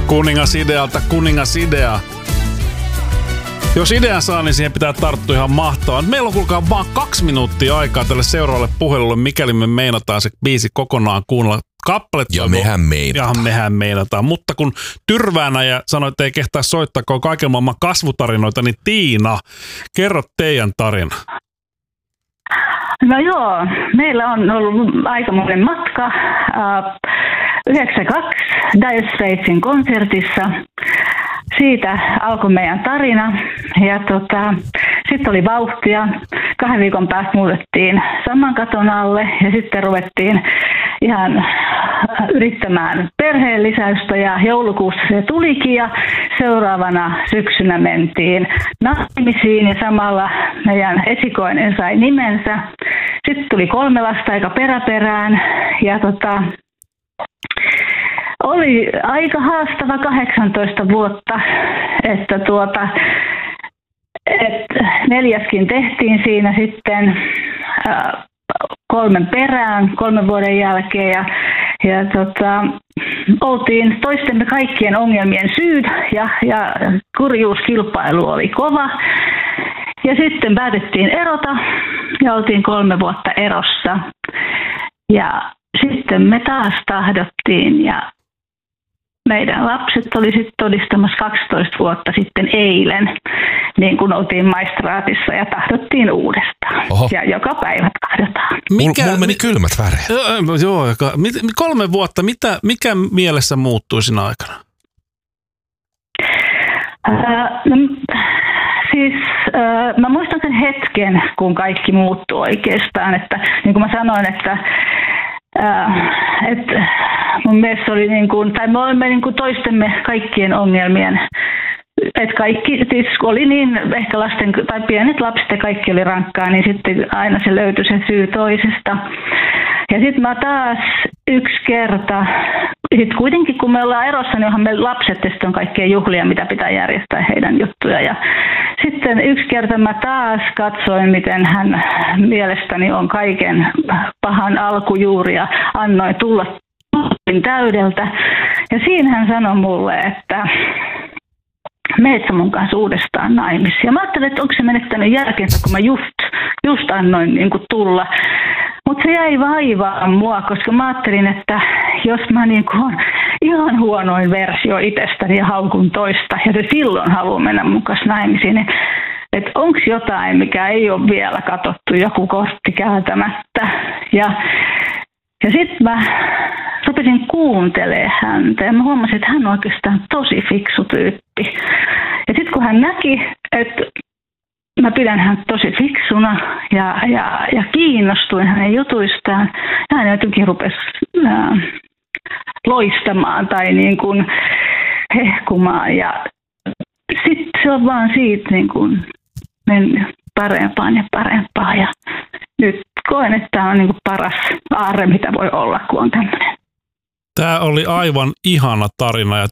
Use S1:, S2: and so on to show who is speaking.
S1: Kuningasidealta kuningasidea. Jos idean saa, niin siihen pitää tarttua ihan mahtavaa. Meillä on kuulkaa vaan 2 minuuttia aikaa tälle seuraavalle puhelulle, mikäli me meinataan se biisi kokonaan kuunnella. Kappalet
S2: ja mehän
S1: meinataan. Mutta kun tyrväänä ja sanoit, että ei kehtaa soittaa, kun on kaiken maailman kasvutarinoita, niin Tiina, kerro teidän tarina.
S3: No joo, meillä on ollut aikamoinen matka. 92 Dire Straitsin konsertissa. Siitä alkoi meidän tarina ja sitten oli vauhtia. 2 viikon päästä muutettiin saman katon alle ja sitten ruvettiin ihan yrittämään perheen lisäystä ja joulukuussa se tulikin ja seuraavana syksynä mentiin naimisiin ja samalla meidän esikoinen sai nimensä. Sitten tuli 3 lasta aika peräperään ja oli aika haastava 18 vuotta, että 4. tehtiin siinä sitten 3 perään 3 vuoden jälkeen ja oltiin toistemme kaikkien ongelmien syyt ja kurjuuskilpailu oli kova. Ja sitten päätettiin erota ja oltiin 3 vuotta erossa ja sitten me taas tahdottiin ja meidän lapset oli sitten todistamassa 12 vuotta sitten eilen, niin kuin oltiin maistraatissa ja tahdottiin uudestaan. Oho. Ja joka päivä tahdotaan.
S2: Mulla meni kylmät väreet.
S1: Joo, 3 vuotta. Mikä mielessä muuttui siinä aikana?
S3: Mä muistan sen hetken, kun kaikki muuttui oikeastaan. Että, niin kuin mä sanoin, että mun mielestä oli me olemme toistemme kaikkien ongelmien, että kaikki siis oli niin, ehkä lasten tai pienet lapset ja kaikki oli rankkaa, niin sitten aina se löytyi se syy toisesta. Ja sitten mä taas yksi kerta, sitten kuitenkin kun me ollaan erossa, niin onhan me lapset ja sitten on kaikkia juhlia, mitä pitää järjestää heidän juttuja. Ja sitten yksi kerta mä taas katsoin, miten hän mielestäni on kaiken pahan alkujuuri ja annoin tulla täydeltä. Ja siinä hän sanoi mulle, että meet sä mun kanssa uudestaan naimisiin. Ja mä ajattelin, että onko se menettänyt järkensä, kun mä just annoin tulla. Mutta se jäi vaivaan mua, koska mä ajattelin, että jos mä on ihan huonoin versio itsestäni ja haukun toista, ja se silloin haluaa mennä mun kanssa naimisiin, niin että onko jotain, mikä ei ole vielä katsottu, joku kortti kääntämättä. Ja sitten mä rupesin kuuntelemaan häntä ja mä huomasin, että hän on oikeastaan tosi fiksu tyyppi. Ja sitten kun hän näki, että mä pidän hän tosi fiksuna ja kiinnostuin hänen jutuistaan, hän jotenkin rupesi loistamaan tai hehkumaan. Ja sitten se on vaan siitä mennyt parempaan ja parempaan. Ja nyt koen, että tämä on paras aarre, mitä voi olla, kun on tämmöinen.
S1: Tämä oli aivan ihana tarina ja